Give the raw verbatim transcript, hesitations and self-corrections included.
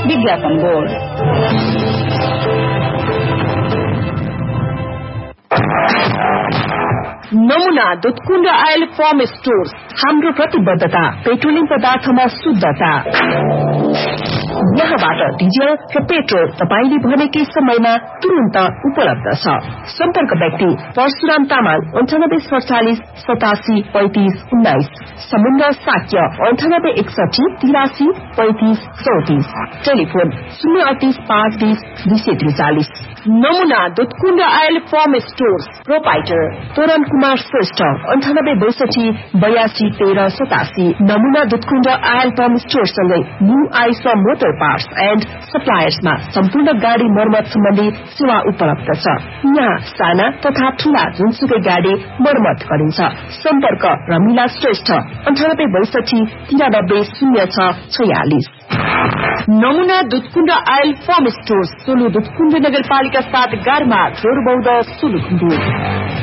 विज्ञापन बोर्ड। नमुना Dudhkund oil form stores. हाम्रो प्रतिबद्धता पेट्रोलियम पदार्थमा शुद्धता। यहाँबाट डिजल र पेट्रोल तपाईले भनेकै समयमा तुरन्त उपलब्ध छ। सम्पर्क व्यक्ति परशुराम तामाङ अन्ठानब्बे सडचालिस सतासी पैंतिस उन्नाइस, समुद्र साक्य अन्ठानब्बे एकसठी तिरासी पैंतिस चौतिस, टेलिफोन शून्य अडतीस पाँच बीस दुई सय त्रिचालिस। नमुना Dudhkund oil form stores proprietor तोरण कुमार श्रेष्ठ अन्ठानब्बे बैसठी बयासी तेह्र सतासी। नमुना दुधकुण्ड आयल फर्म स्टोर सँगै new Aisa motor parts and सप्लायर्समा सम्पूर्ण गाड़ी मर्मत सम्बन्धी सेवा उपलब्ध छ। यहाँ साना तथा ठूला जुनसुकै गाड़ी मर्मत गरिन्छ। सम्पर्क रमिला श्रेष्ठ अन्ठानब्बे बैसठी तिरानब्बे शून्य छ छयालिस। नमुना Dudhkund oil form store Solu Dudhkund नगरपालिका साथ गारमा जोरबौद सोलुखुम्बु।